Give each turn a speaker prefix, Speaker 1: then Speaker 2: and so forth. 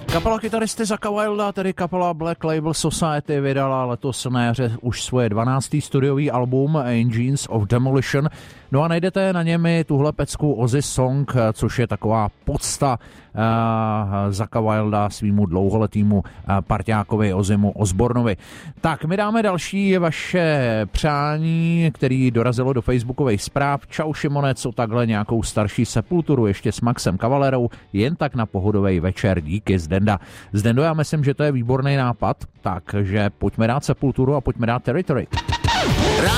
Speaker 1: Kapela kytaristy Zakka Wilda, tedy kapela Black Label Society, vydala letos na jaře už svoje 12. studiový album Engines of Demolition. No a najdete na něm i tuhle pecku Ozzy Song, což je taková podsta Zakka Wilda svýmu dlouholetýmu parťákovi Ozzymu Osbornovi. Tak, my dáme další vaše přání, který dorazilo do facebookových zpráv. Čau Šimone, co takhle nějakou starší Sepulturu ještě s Maxem Cavalerou, jen tak na pohodovej večer, díky Zdenda. Zdendo, já myslím, že to je výborný nápad, takže pojďme dát Sepulturu a pojďme dát Territory.